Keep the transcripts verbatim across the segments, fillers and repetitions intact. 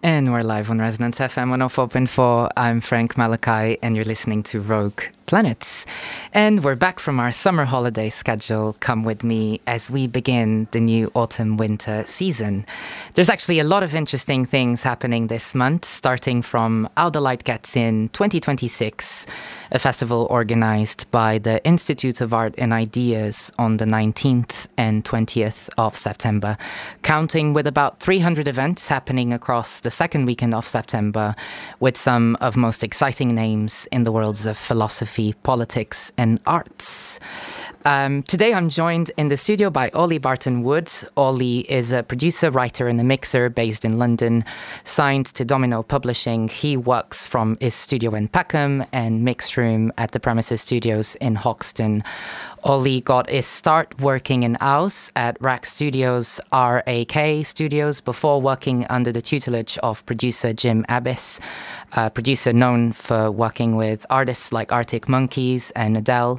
And we're live on Resonance F M one oh four point four. I'm Frank Malachi, and you're listening to Rogue Planets. And we're back from our summer holiday schedule. Come with me as we begin the new autumn-winter season. There's actually a lot of interesting things happening this month, starting from How the Light Gets In twenty twenty-six, a festival organized by the Institute of Art and Ideas on the nineteenth and twentieth of September, counting with about three hundred events happening across the second weekend of September, with some of most exciting names in the worlds of philosophy, politics, and arts. Um, today I'm joined in the studio by Ollie Barton-Wood. Ollie is a producer, writer, and a mixer based in London, signed to Domino Publishing. He works from his studio in Peckham and mixed room at the Premises Studios in Hoxton. Ollie got his start working in house at Rack Studios, R A K Studios, before working under the tutelage of producer Jim Abbas, a producer known for working with artists like Arctic Monkeys and Adele.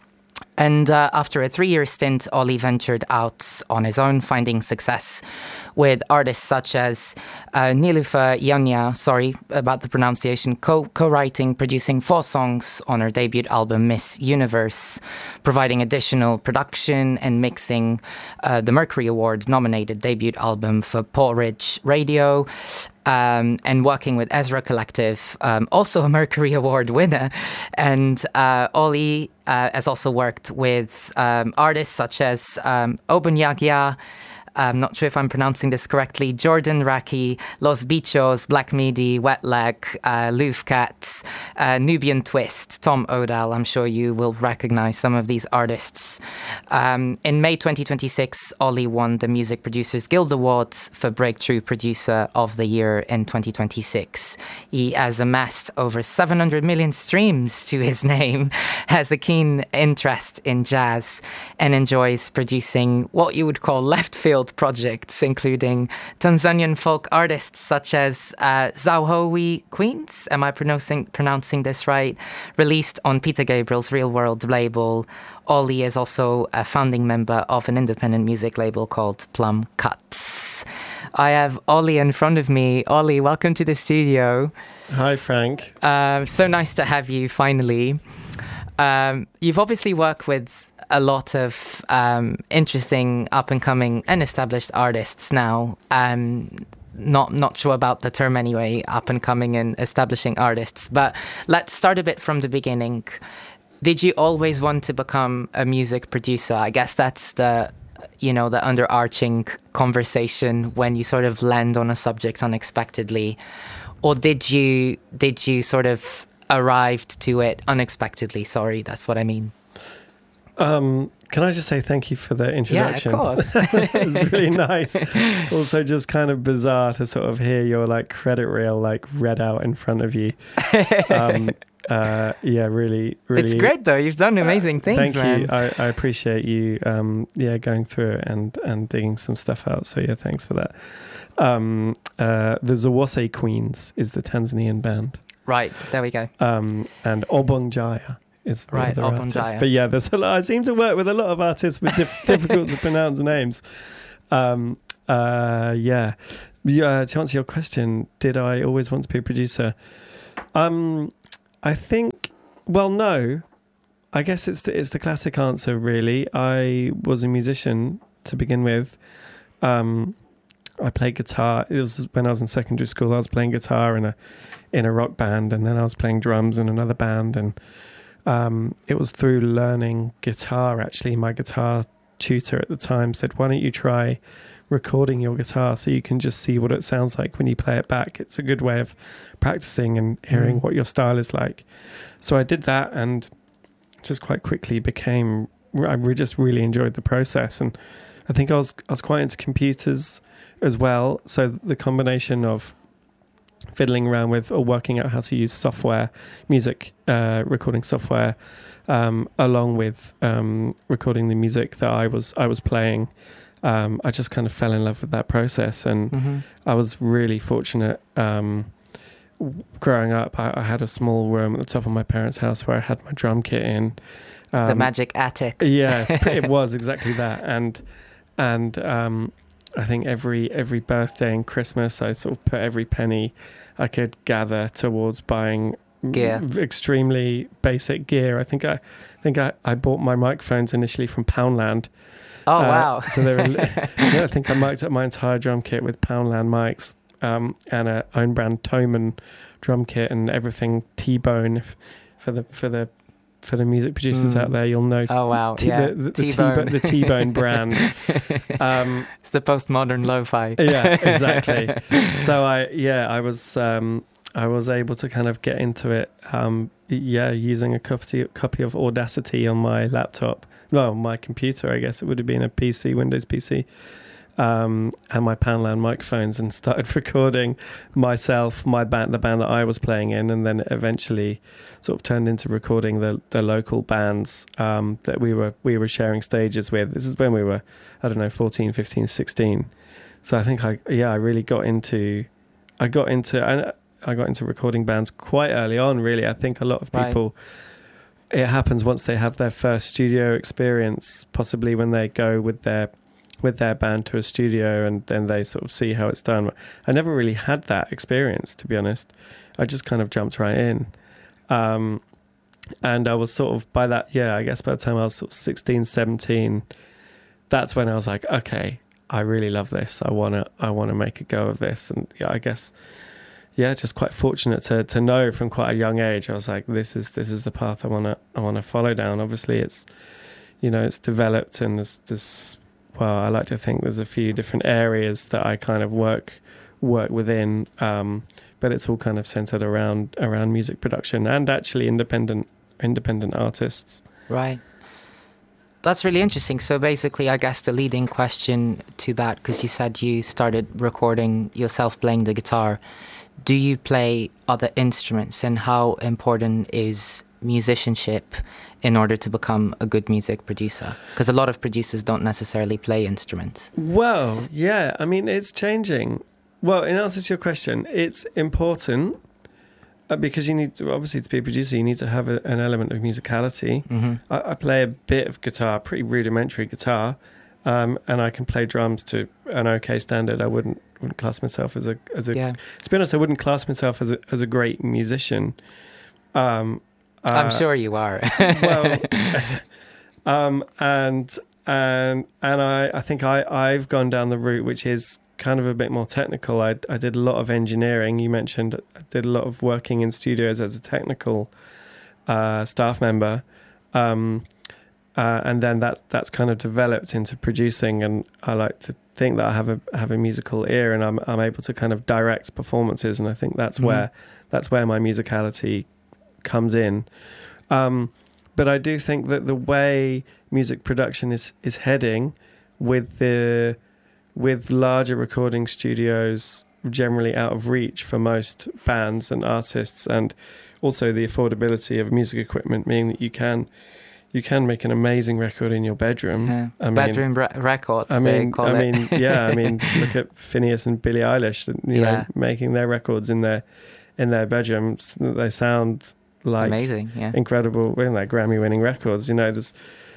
And uh, after a three-year stint, Ollie ventured out on his own, finding success with artists such as uh, Nilufer Yanya, sorry about the pronunciation, co- co-writing, producing four songs on her debut album, Miss Universe, providing additional production and mixing uh, the Mercury Award-nominated debut album for Porridge Radio, Um, and working with Ezra Collective, um, also a Mercury Award winner. And uh, Ollie uh, has also worked with um, artists such as um, Oben Yagya, I'm not sure if I'm pronouncing this correctly, Jordan Raki, Los Bichos, Black Midi, Wet Leg, uh, Loof Cats, uh, Nubian Twist, Tom Odell. I'm sure you will recognize some of these artists. Um, in May twenty twenty-six, Ollie won the Music Producers Guild Awards for Breakthrough Producer of the Year in twenty twenty-six. He has amassed over seven hundred million streams to his name, has a keen interest in jazz, and enjoys producing what you would call left field projects, including Tanzanian folk artists such as uh, Zauhowi Queens, am I pronouncing pronouncing this right? Released on Peter Gabriel's Real World label. Ollie is also a founding member of an independent music label called Plum Cuts. I have Ollie in front of me. Ollie, welcome to the studio. Hi, Frank. Uh, so nice to have you finally. Um, you've obviously worked with a lot of um, interesting up-and-coming and established artists now. Um, not not sure about the term anyway, up-and-coming and establishing artists. But let's start a bit from the beginning. Did you always want to become a music producer? I guess that's the, you know, the underarching conversation when you sort of land on a subject unexpectedly. Or did you did you sort of arrived to it unexpectedly? Sorry, that's what I mean. Um, can I just say thank you for the introduction? Yeah, of course. It's really nice. Also just kind of bizarre to sort of hear your like credit reel like read out in front of you. Um, uh, yeah, really, really. It's great though. You've done amazing things, thank man. you. I, I appreciate you, um, yeah, going through it and, and digging some stuff out. So yeah, thanks for that. Um, uh, the Zawase Queens is the Tanzanian band. Right, there we go. Um, and Obong Jaya is the right, other Obong artist. Jaya. But yeah, there's a lot. I seem to work with a lot of artists with dif- difficult to pronounce names. Um, uh, yeah. yeah. To answer your question, did I always want to be a producer? Um, I think. Well, no. I guess it's the, it's the classic answer, really. I was a musician to begin with. Um, I played guitar. It was when I was in secondary school. I was playing guitar in a in a rock band, and then I was playing drums in another band. And um, it was through learning guitar, actually. My guitar tutor at the time said, "Why don't you try recording your guitar so you can just see what it sounds like when you play it back? It's a good way of practicing and hearing mm. what your style is like." So I did that, and just quite quickly became. I just really enjoyed the process, and I think I was I was quite into computers as well. So the combination of fiddling around with or working out how to use software, music uh, recording software, um, along with um, recording the music that I was I was playing, um, I just kind of fell in love with that process, and mm-hmm. I was really fortunate. Um, growing up, I, I had a small room at the top of my parents' house where I had my drum kit in. Um, the magic attic. Yeah, it was exactly that, and and um, I think every every birthday and Christmas, I sort of put every penny I could gather towards buying Gear. extremely basic gear. I think I think I, I bought my microphones initially from Poundland. Oh, Uh, wow. So they were, yeah, I think I mic'd up my entire drum kit with Poundland mics, um, and a own brand Thomann drum kit and everything T-Bone. If, for the for the for the music producers Mm. out there, you'll know. Oh, wow. T- yeah. the, the, the T-Bone. T-Bone, the T-Bone brand. Um, It's the postmodern lo-fi. yeah, exactly. So I, yeah, I was, um, I was able to kind of get into it. Um, yeah, using a copy copy of Audacity on my laptop. No, my computer. I guess it would have been a P C, Windows P C, um, and my Poundland microphones, and started recording myself, my band, the band that I was playing in, and then eventually sort of turned into recording the the local bands um, that we were we were sharing stages with. This is when we were, I don't know, fourteen, fifteen, sixteen. So I think I yeah I really got into I got into I, I got into recording bands quite early on. Really, I think a lot of people. Right. It happens once they have their first studio experience, possibly when they go with their with their band to a studio, and then they sort of see how it's done. I never really had that experience, to be honest. I just kind of jumped right in. Um, and I was sort of, by that, yeah, I guess by the time I was sort of sixteen, seventeen, that's when I was like, okay, I really love this. I want to I want to make a go of this. And yeah, I guess, yeah, just quite fortunate to to know from quite a young age. I was like, this is this is the path I want to I want to follow down. Obviously, it's, you know, it's developed, and there's this, well, I like to think there's a few different areas that I kind of work work within, um, but it's all kind of centered around around music production and actually independent independent artists. Right. That's really interesting. So basically, I guess the leading question to that, because you said you started recording yourself playing the guitar, do you play other instruments, and how important is musicianship in order to become a good music producer? Because a lot of producers don't necessarily play instruments. Well, yeah, I mean, it's changing. Well, in answer to your question, it's important uh, because you need to, obviously, to be a producer, you need to have a, an element of musicality. Mm-hmm. I, I play a bit of guitar, pretty rudimentary guitar, um, and I can play drums to an okay standard. I wouldn't wouldn't class myself as a as a. Yeah. To be honest, I wouldn't class myself as a as a great musician. Um, uh, I'm sure you are. well, um, and and and I I think I I've gone down the route which is kind of a bit more technical. I I did a lot of engineering. You mentioned I did a lot of working in studios as a technical uh, staff member. Um, Uh, and then that that's kind of developed into producing, and I like to think that I have a have a musical ear, and I'm I'm able to kind of direct performances, and I think that's mm. where that's where my musicality comes in. Um, but I do think that the way music production is is heading, with the with larger recording studios generally out of reach for most bands and artists, and also the affordability of music equipment, meaning that you can. You can make an amazing record in your bedroom. Yeah. I mean, bedroom re- records, I mean, they call I it. mean, yeah. I mean, look at Phineas and Billie Eilish. You Yeah. know, making their records in their in their bedrooms. They sound like amazing, yeah, incredible. Well, like Grammy-winning records. You know, there's,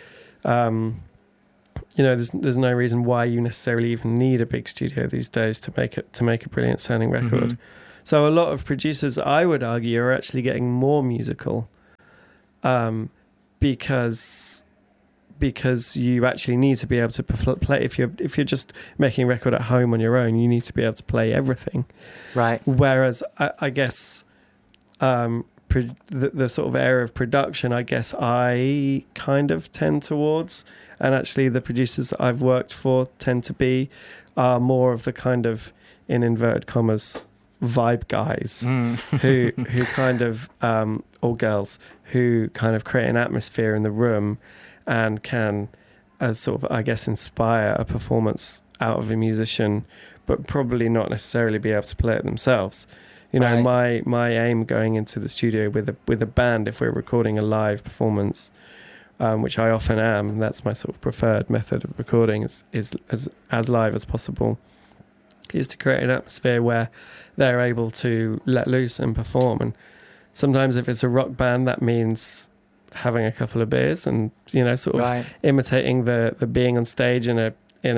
um, you know, there's there's no reason why you necessarily even need a big studio these days to make it to make a brilliant sounding record. Mm-hmm. So a lot of producers, I would argue, are actually getting more musical. Um. Because, because you actually need to be able to play. If you're if you're just making a record at home on your own, you need to be able to play everything. Right. Whereas I, I guess, um, pro- the, the sort of area of production, I guess I kind of tend towards, and actually the producers that I've worked for tend to be, are more of the kind of, in inverted commas, vibe guys mm. who who kind of um or girls who kind of create an atmosphere in the room and can as sort of I guess inspire a performance out of a musician, but probably not necessarily be able to play it themselves. You know, right. my my aim going into the studio with a with a band, if we're recording a live performance, um, which I often am, that's my sort of preferred method of recording, is is as as live as possible, is to create an atmosphere where they're able to let loose and perform. And sometimes if it's a rock band, that means having a couple of beers and, you know, sort of right. imitating the, the being on stage in a in a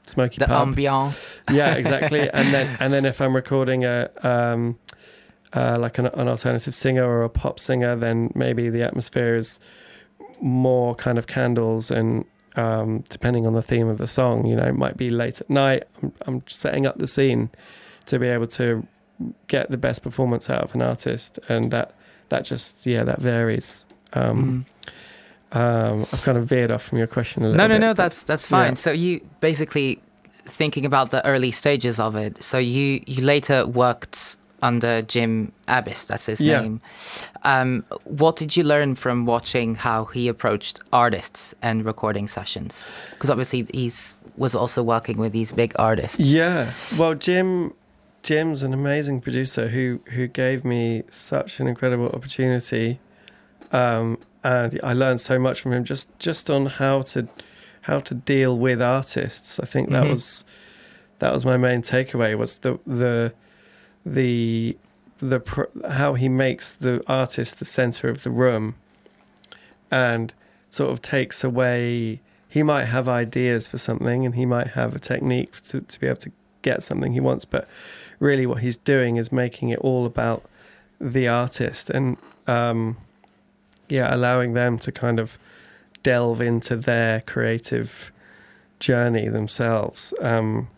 smoky the pub. ambiance. Yeah, exactly. And then and then if I'm recording a um, uh, like an, an alternative singer or a pop singer, then maybe the atmosphere is more kind of candles and um, depending on the theme of the song, you know, it might be late at night. I'm, I'm setting up the scene to be able to get the best performance out of an artist, and that that just yeah that varies. Um, mm. um, I've kind of veered off from your question a little no, no, bit. No, no, that's that's fine. Yeah. So you basically thinking about the early stages of it. So you you later worked under Jim Abbiss, that's his yeah. name. Um, what did you learn from watching how he approached artists and recording sessions? Because obviously he's was also working with these big artists. Yeah, well, Jim, Jim's an amazing producer who who gave me such an incredible opportunity, um, and I learned so much from him just just on how to how to deal with artists. I think that mm-hmm. was that was my main takeaway, was the the the the how he makes the artist the center of the room, and sort of takes away. He might have ideas for something and he might have a technique to, to be able to get something he wants, but really what he's doing is making it all about the artist and um, yeah, allowing them to kind of delve into their creative journey themselves. Um,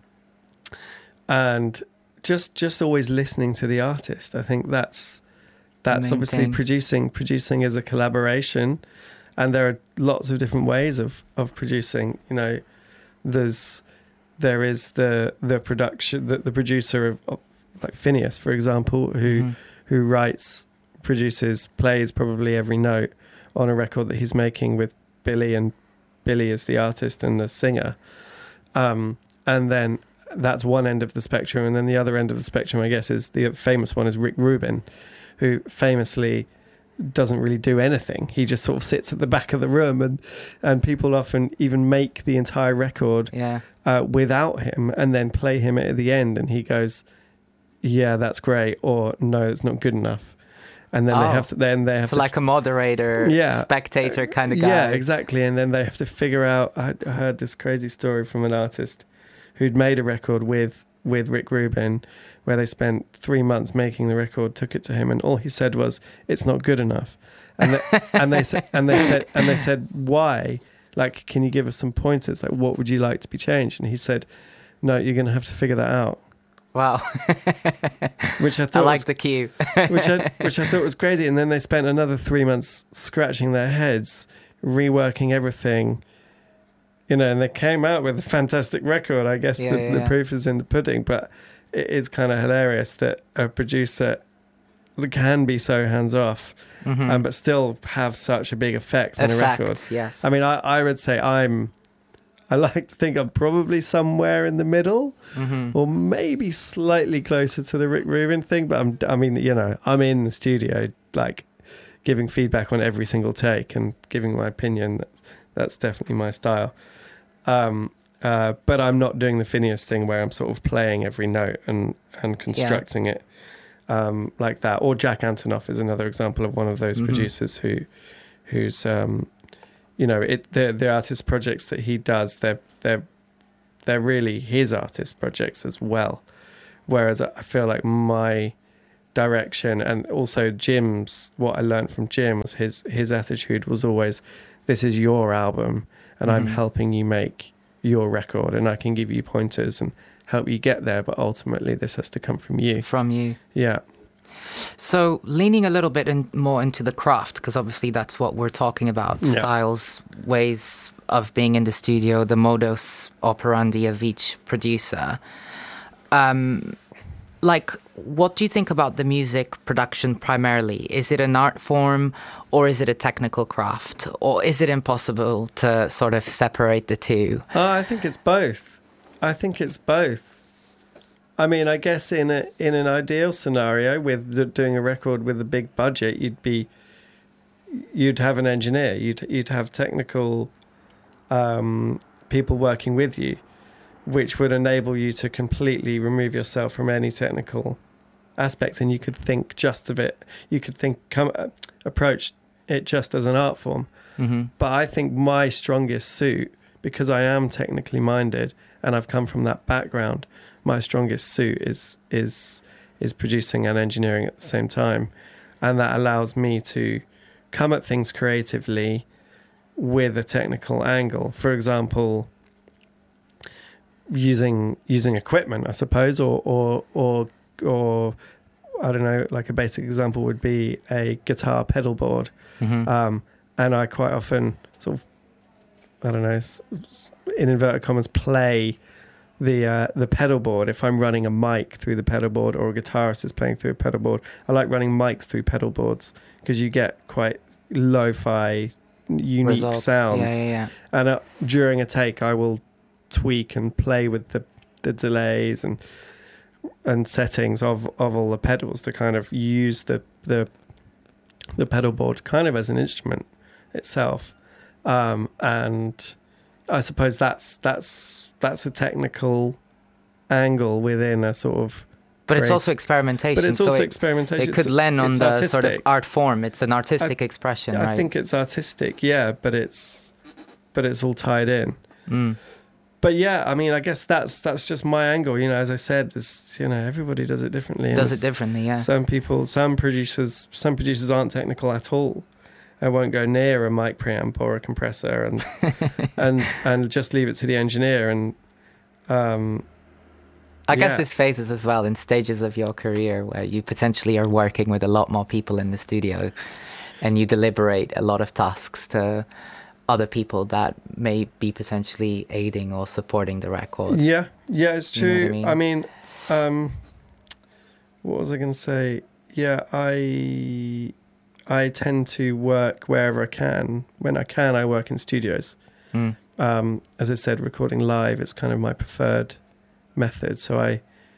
and just just always listening to the artist. I think that's that's obviously thing. producing producing is a collaboration. And there are lots of different ways of, of producing. You know, there's there is the the production the, the producer of, of like Phineas, for example, who mm. who writes, produces, plays probably every note on a record that he's making with Billy, and Billy is the artist and the singer. Um, and then that's one end of the spectrum, and then the other end of the spectrum, I guess, is the famous one is Rick Rubin, who famously doesn't really do anything. He just sort of sits at the back of the room, and and people often even make the entire record yeah. uh, without him and then play him at the end, and he goes, yeah, that's great, or no, it's not good enough. And then oh. they have to then they have so to, like a moderator, yeah, spectator kind of guy. Yeah, exactly. And then they have to figure out. I heard this crazy story from an artist who'd made a record with with Rick Rubin, where they spent three months making the record, took it to him, and all he said was, "It's not good enough." And the, and they said, and they said, and they said, "Why? Like, can you give us some pointers? Like, what would you like to be changed?" And he said, "No, you're going to have to figure that out." Wow. Which I thought I like was, the cue. which I which I thought was crazy. And then they spent another three months scratching their heads, reworking everything. You know, and they came out with a fantastic record. I guess yeah, the, yeah, the yeah. proof is in the pudding, but it, it's kind of hilarious that a producer can be so hands-off, mm-hmm. um, but still have such a big effect on effect, a record. Yes. I mean, I, I would say I'm, I like to think I'm probably somewhere in the middle, mm-hmm. or maybe slightly closer to the Rick Rubin thing, but I'm, I mean, you know, I'm in the studio, like, giving feedback on every single take and giving my opinion. That's, that's definitely my style. Um, uh, but I'm not doing the Phineas thing where I'm sort of playing every note and, and constructing yeah. it um, like that. Or Jack Antonoff is another example of one of those mm-hmm. producers who, who's, um, you know, it the the artist projects that he does, they're they're they're really his artist projects as well. Whereas I feel like my direction, and also Jim's, what I learned from Jim was his his attitude was always, this is your album, and mm-hmm. I'm helping you make your record, and I can give you pointers and help you get there, but ultimately this has to come from you. From you. Yeah. So leaning a little bit in, more into the craft, because obviously that's what we're talking about, yeah. styles, ways of being in the studio, the modus operandi of each producer. Um, like, what do you think about the music production primarily? Is it an art form, or is it a technical craft? Or is it impossible to sort of separate the two? Uh, I think it's both. I think it's both. I mean, I guess in a in an ideal scenario with doing a record with a big budget, you'd be, you'd have an engineer, you'd you'd have technical um, people working with you, which would enable you to completely remove yourself from any technical aspects, and you could think just of it. You could think come approach it just as an art form. Mm-hmm. But I think my strongest suit, because I am technically minded and I've come from that background, my strongest suit is is is producing and engineering at the same time, and that allows me to come at things creatively with a technical angle. For example, using using equipment, I suppose, or or or or I don't know, like a basic example would be a guitar pedal board. Mm-hmm. Um, and I quite often sort of, I don't know, in inverted commas, play the uh, the pedal board. If I'm running a mic through the pedal board, or a guitarist is playing through a pedal board, I like running mics through pedal boards because you get quite lo-fi, unique Results. sounds. Yeah, yeah, yeah. And uh, during a take, I will tweak and play with the, the delays and and settings of, of all the pedals to kind of use the the the pedal board kind of as an instrument itself. Um, and I suppose that's that's that's a technical angle within a sort of. But it's great- also experimentation. But it's so also it, experimentation. it could It's- lend on it's the artistic. sort of art form. It's an artistic expression, I right? think it's artistic, yeah, but it's but it's all tied in. Mm. But yeah, I mean, I guess that's that's just my angle. You know, as I said, this, you know, everybody does it differently. and Does it it's- differently, yeah. Some people, some producers, some producers aren't technical at all. I won't go near a mic preamp or a compressor, and and and just leave it to the engineer. And um, I guess yeah. there's phases as well in stages of your career where you potentially are working with a lot more people in the studio, and you deliberate a lot of tasks to other people that may be potentially aiding or supporting the record. yeah, yeah, it's You know true. what I I mean? mean, um, what was I going to say? Yeah, I I tend to work wherever I can. When I can, I work in studios. Mm. Um, as I said, recording live is kind of my preferred method. So I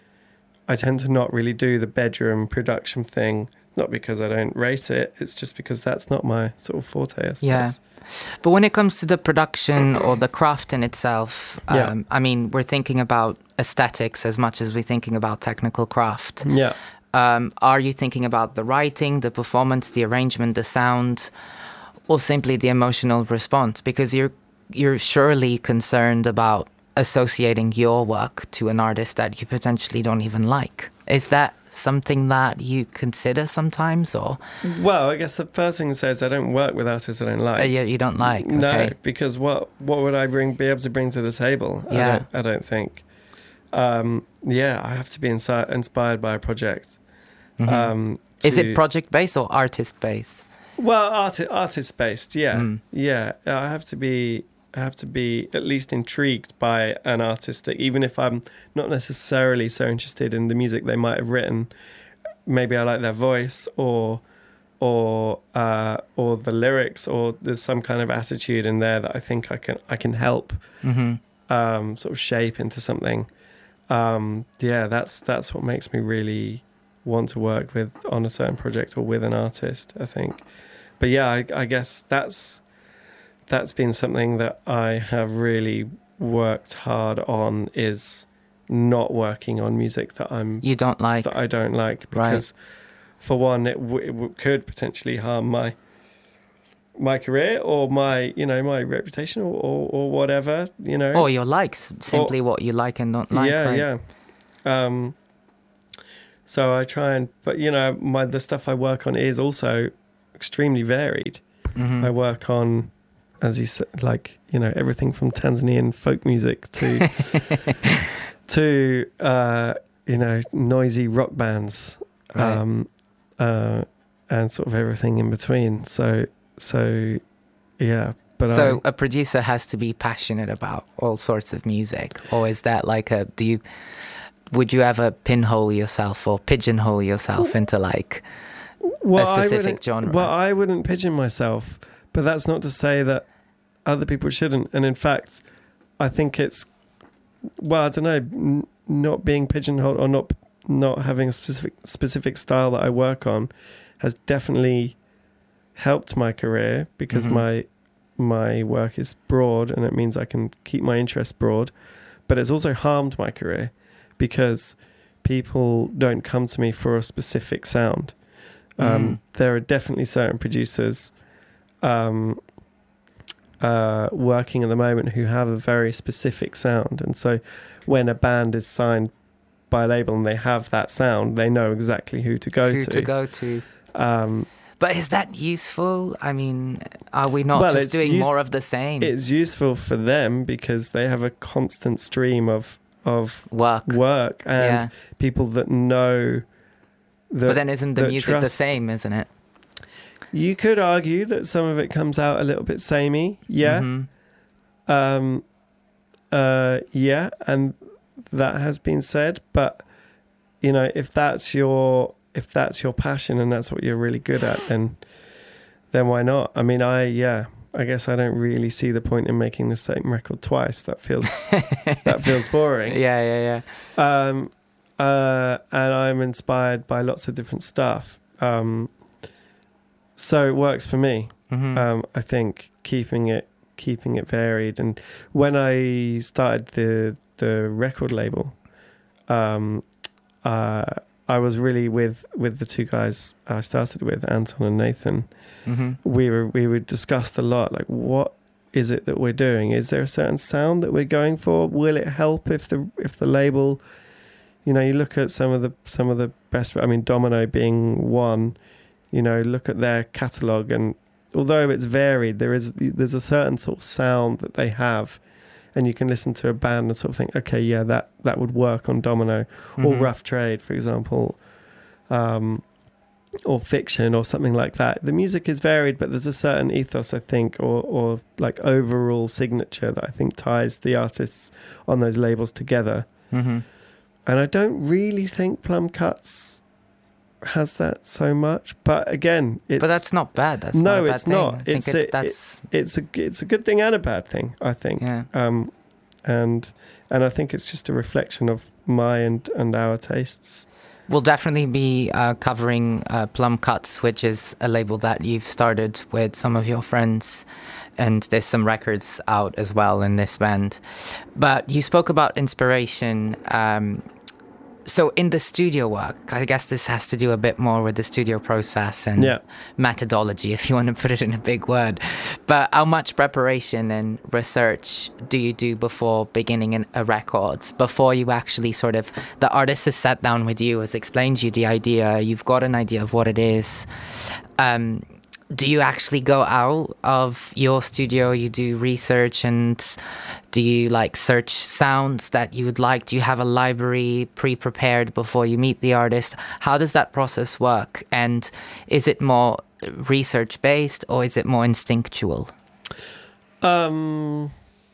I tend to not really do the bedroom production thing, not because I don't rate it, it's just because that's not my sort of forte, I suppose. Yeah. But when it comes to the production or the craft in itself, um, Yeah. I mean, we're thinking about aesthetics as much as we're thinking about technical craft. Yeah. Um, are you thinking about the writing, the performance, the arrangement, the sound, or simply the emotional response? Because you're you're surely concerned about associating your work to an artist that you potentially don't even like. Is that something that you consider sometimes, or Well, I guess the first thing to say is I don't work with artists I don't like. uh, you, you don't like? No, Okay. because what what would I bring be able to bring to the table? I Yeah. don't, I don't think. Um, yeah, I have to be insi- inspired by a project. Mhm. Um, Is to- it project based or artist based? Well, arti- artist based, yeah, Mm. yeah. I have to be, I have to be at least intrigued by an artist, that even if I'm not necessarily so interested in the music they might have written, maybe I like their voice or, or, uh, or the lyrics, or there's some kind of attitude in there that I think I can, I can help, Mm-hmm. um, sort of shape into something. Um, yeah, that's that's what makes me really want to work with on a certain project or with an artist, I think. But yeah, I, I guess that's that's been something that I have really worked hard on, is not working on music that I'm You don't like? that I don't like, Right. because for one, it, w- it w- could potentially harm my my career or my you know my reputation, or, or, or whatever, you know. Or your likes, simply what you like and don't like, yeah, right? yeah. Um, so I try and, but you know, my the stuff I work on is also extremely varied. Mhm. I work on, as you said, like you know, everything from Tanzanian folk music to to uh, you know noisy rock bands, Right. um, uh, and sort of everything in between. So so yeah. But So I, a producer has to be passionate about all sorts of music, or is that like a? Do you? Would you ever pinhole yourself or pigeonhole yourself into like well, a I specific wouldn't- genre? Well, I wouldn't pigeon myself, but that's not to say that other people shouldn't. And in fact, I think it's, well, I don't know, n- not being pigeonholed or not not having a specific specific style that I work on has definitely helped my career, because Mhm. my my work is broad, and it means I can keep my interests broad. But it's also harmed my career, because people don't come to me for a specific sound. Um, Mm. There are definitely certain producers um, uh, working at the moment who have a very specific sound, and so when a band is signed by a label and they have that sound, they know exactly who to go who to. to go to. Um, But is that useful? I mean, are we not Well, just it's doing use- more of the same it's useful for them because they have a constant stream of of work? work and Yeah. people that know. That, But then isn't the that music the trust- same, isn't it? You could argue that some of it comes out a little bit samey, yeah, Mhm. um, uh, yeah, and that has been said. But you know, if that's your if that's your passion and that's what you're really good at, then then why not? I mean, I yeah, I guess I don't really see the point in making the same record twice. That feels that feels boring. Yeah, yeah, yeah. Um, uh, and I'm inspired by lots of different stuff. Um, so it works for me. Mhm. Um, I think keeping it keeping it varied. And when I started the the record label, um, uh, I was really with with the two guys I started with, Anton and Nathan. Mhm. We were we would discussed a lot, like what is it that we're doing? Is there a certain sound that we're going for? Will it help if the if the label, you know, you look at some of the some of the best. I mean, Domino being one. You know, look at their catalogue, and although it's varied, there is there's a certain sort of sound that they have, and you can listen to a band and sort of think, okay, yeah, that that would work on Domino, or Mhm. Rough Trade, for example, um, or Fiction, or something like that. The music is varied, but there's a certain ethos, I think, or or like overall signature that I think ties the artists on those labels together. Mhm. And I don't really think Plum Cuts has that so much, but again, it's But that's not bad. That's no, not a bad it's thing. not. I think It's it, a- that's it's a it's a good thing and a bad thing, I think. yeah. Um, and and I think it's just a reflection of my and and our tastes. We'll definitely be uh, covering uh, Plum Cuts, which is a label that you've started with some of your friends, and there's some records out as well in this band. But you spoke about inspiration. Um, so in the studio work, I guess this has to do a bit more with the studio process and Yeah. methodology, if you want to put it in a big word. But how much preparation and research do you do before beginning an, a record? Before you actually sort of, the artist has sat down with you, has explained you the idea, you've got an idea of what it is. Um, do you actually go out of your studio, you do research, and do you like search sounds that you would like? Do you have a library pre-prepared before you meet the artist? How does that process work? And is it more research based or is it more instinctual? Um,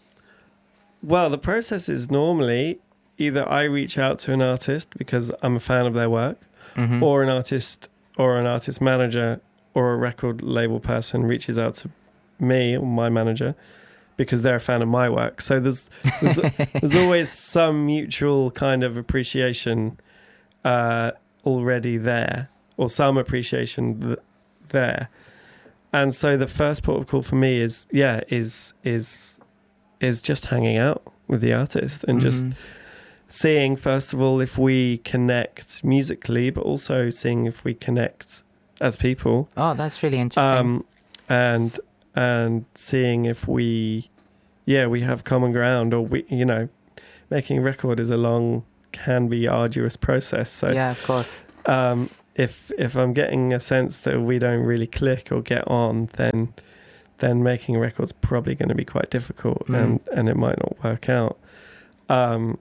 well, the process is normally either I reach out to an artist because I'm a fan of their work, Mhm. or an artist or an artist manager or a record label person reaches out to me or my manager because they're a fan of my work. So there's there's, there's always some mutual kind of appreciation uh, already there, or some appreciation th- there. And so the first port of call for me is yeah is is is just hanging out with the artist and just Mhm. seeing, first of all, if we connect musically, but also seeing if we connect as people, Oh, that's really interesting. um, and and seeing if we, yeah, we have common ground, or we, you know, making a record is a long, can be arduous process. So yeah, of course. um, if if I'm getting a sense that we don't really click or get on, then then making a record's probably going to be quite difficult, Mm. and and it might not work out. Um,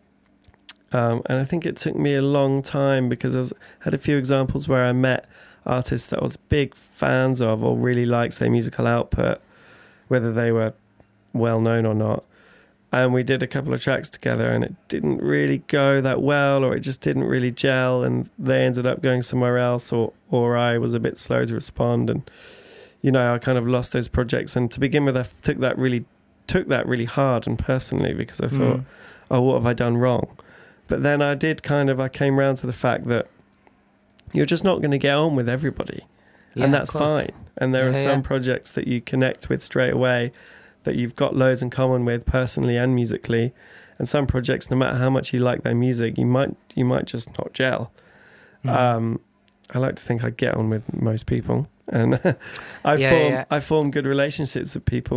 um, and I think it took me a long time because I was, had a few examples where I met artists that I was big fans of or really liked their musical output, whether they were well known or not. And we did a couple of tracks together and it didn't really go that well, or it just didn't really gel, and they ended up going somewhere else, or, or I was a bit slow to respond. And, you know, I kind of lost those projects. And to begin with, I took that really, took that really hard and personally, because I thought, Mm. oh, what have I done wrong? But then I did kind of, I came round to the fact that you're just not going to get on with everybody. Yeah, and of that's course. fine. And there Yeah, are some yeah. projects that you connect with straight away, that you've got loads in common with personally and musically. And some projects, no matter how much you like their music, you might you might just not gel. Mm. Um, I like to think I get on with most people, and I Yeah, form yeah. I form good relationships with people.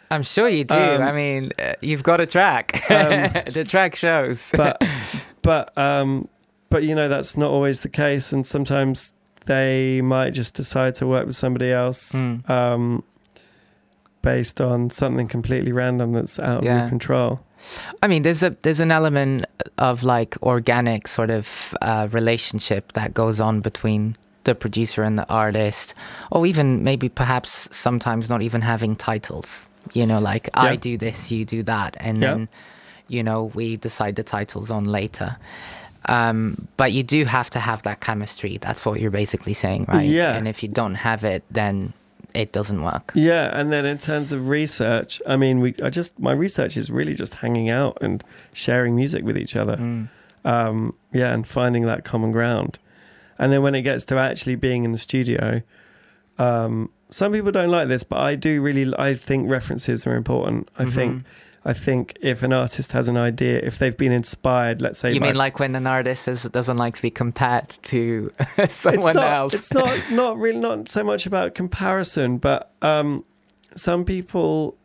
I'm sure you do. Um, I mean, uh, you've got a track. Um, the track shows. but but um, but you know that's not always the case, and sometimes they might just decide to work with somebody else Mm. um, based on something completely random that's out of Yeah. your control. I mean, there's a there's an element of like organic sort of uh, relationship that goes on between the producer and the artist, or even maybe perhaps sometimes not even having titles. You know, like I Yeah. do this, you do that, and Yeah. then you know we decide the titles on later. Um, but you do have to have that chemistry. That's what you're basically saying, right? Yeah. And if you don't have it, then it doesn't work. Yeah, and then in terms of research, I mean, we I just my research is really just hanging out and sharing music with each other. Mm. Um, yeah, and finding that common ground. And then when it gets to actually being in the studio, um, some people don't like this, but I do really. I think references are important. I Mhm. think I think if an artist has an idea, if they've been inspired, let's say, You by, mean like when an artist is, doesn't like to be compared to someone it's not, else? It's not not really not so much about comparison, but um, some people,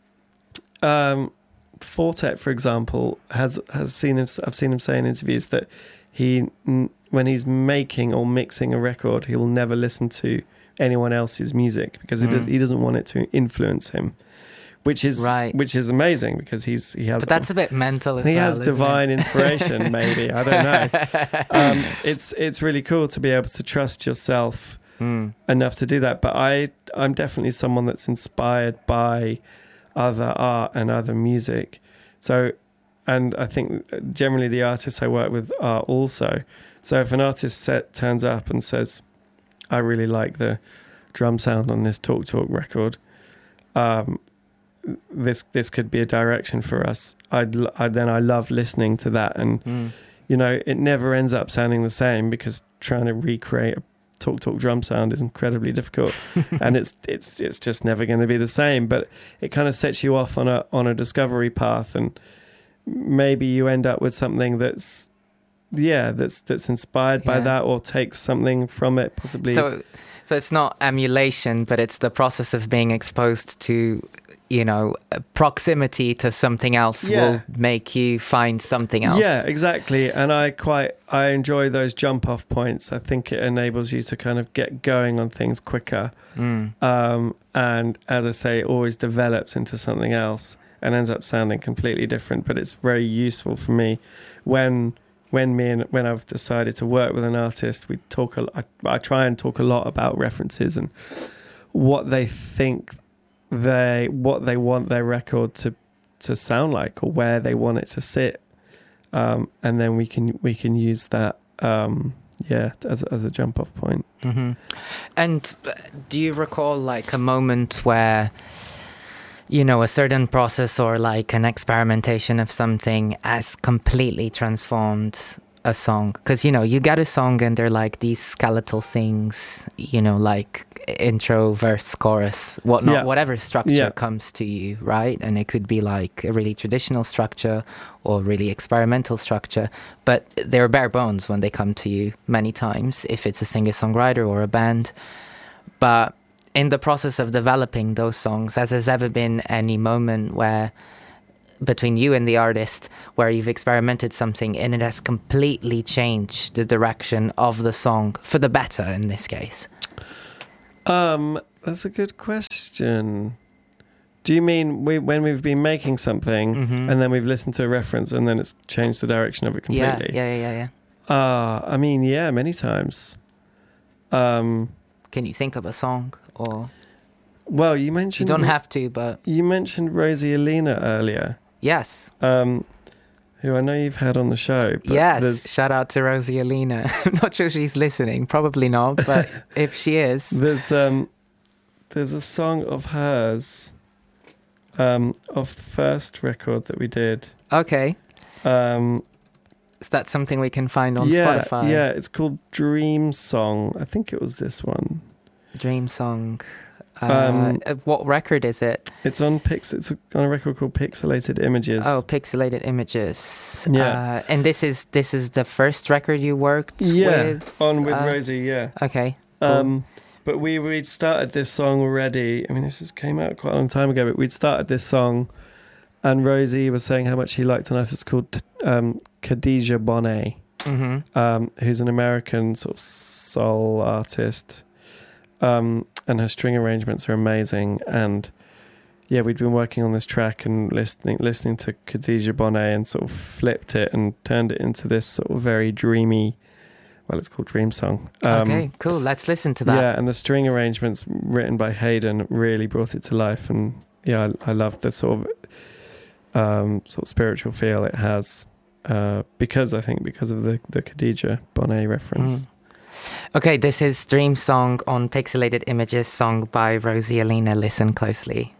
um, Fortet, for example, has has seen him. I've seen him say in interviews that he, when he's making or mixing a record, he will never listen to anyone else's music because he Mm. does he doesn't want it to influence him, which is Right. which is amazing because he's he has But that's a bit mental as he well, has isn't divine it? inspiration. Maybe I don't know. Um, it's it's really cool to be able to trust yourself Mm. enough to do that. But I I'm definitely someone that's inspired by other art and other music. So, and I think generally the artists I work with are also. So if an artist set, turns up and says, "I really like the drum sound on this Talk Talk record," um, this this could be a direction for us. I'd, I then I love listening to that, and Mm. you know it never ends up sounding the same because trying to recreate a Talk Talk drum sound is incredibly difficult, and it's it's it's just never going to be the same. But it kind of sets you off on a on a discovery path, and maybe you end up with something that's yeah that's that's inspired by Yeah. that or takes something from it possibly. So, so it's not emulation, but it's the process of being exposed to, you know, proximity to something else Yeah. will make you find something else. Yeah, exactly. And I quite I enjoy those jump off points. I think it enables you to kind of get going on things quicker. Mm. Um, and as I say, it always develops into something else and ends up sounding completely different. But it's very useful for me when when me and when I've decided to work with an artist. We talk. A, I, I try and talk a lot about references and what they think they what they want their record to to sound like or where they want it to sit, um, and then we can we can use that um, yeah as as a jump off point. hmm And uh, do you recall like a moment where, you know, a certain process or like an experimentation of something has completely transformed a song? Because, you know, you get a song and they're like these skeletal things, you know, like intro, verse, chorus, whatnot, Yeah. whatever structure Yeah. comes to you, right? And it could be like a really traditional structure or really experimental structure, but they're bare bones when they come to you many times, if it's a singer-songwriter or a band. But in the process of developing those songs, has there ever been any moment where, between you and the artist, where you've experimented something and it has completely changed the direction of the song for the better in this case? Um, that's a good question. Do you mean we, when we've been making something Mhm. and then we've listened to a reference and then it's changed the direction of it Yeah, completely? yeah, yeah, yeah. Ah, I mean, yeah, many times. Um, Can you think of a song? Or well, you you mentioned don't have to, but you mentioned Rosie Alina earlier, yes. um, who I know you've had on the show. But Yes, there's, shout out to Rosie Alina. I'm not sure she's listening, probably not, but if she is, there's um, there's a song of hers, um, of the first record that we did. okay. Um, Is that something we can find on yeah, Spotify? yeah, it's called Dream Song. I think it was this one. Dream Song. Uh, Um, uh, what record is it? It's on Pix. It's on a record called Pixelated Images. Oh, Pixelated Images. Yeah. Uh, and this is this is the first record you worked yeah, with? on with uh, Rosie. Yeah. Okay. Cool. Um, but we we'd started this song already. I mean, this is, came out quite a long time ago, but we'd started this song, and Rosie was saying how much he liked, and it's called um, Khadija Bonet, Mm-hmm. um, who's an American sort of soul artist, um, and her string arrangements are amazing. And yeah, we'd been working on this track and listening listening to Khadija Bonet, and sort of flipped it and turned it into this sort of very dreamy. Well, it's called Dream Song. Um, okay, cool. Let's listen to that. Yeah, and the string arrangements written by Hayden really brought it to life. And yeah, I, I love the sort of um, sort of spiritual feel it has, uh, because I think because of the the Khadija Bonet reference. Mm. Okay, this is Dream Song on Pixelated Images, sung by Rosie Alina. Listen closely.